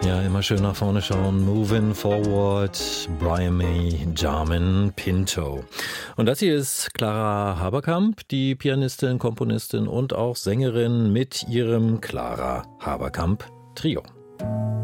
Ja, immer schön nach vorne schauen. Moving Forward, Brian May, Jarman Pinto. Und das hier ist Clara Haberkamp, die Pianistin, Komponistin und auch Sängerin mit ihrem Clara Haberkamp Trio.